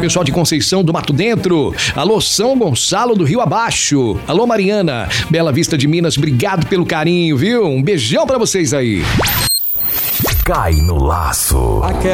pessoal de Conceição do Mato Dentro. Alô, São Gonçalo do Rio Abaixo. Alô, Mariana, Bela Vista de Minas, obrigado pelo carinho, viu? Um beijão pra vocês aí. Cai no laço.